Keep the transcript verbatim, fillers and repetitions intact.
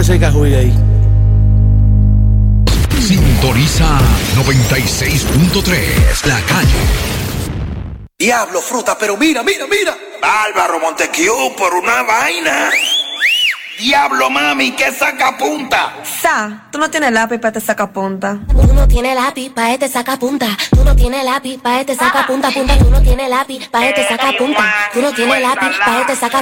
ese cajuy ahí. Sintoniza noventa y seis punto tres, La Calle. Diablo, fruta, pero mira, mira, mira. Bárbaro, Montequiu, por una vaina. Diablo, mami, qué sacapunta. Sa, tú no tienes lápiz para este sacapunta. Tú no tienes lápiz pa' este sacapunta. Tú no tienes lápiz pa' este sacapunta, punta. Tú no tienes lápiz pa' este sacapunta. Tú no tienes lápiz pa' este sacapunta.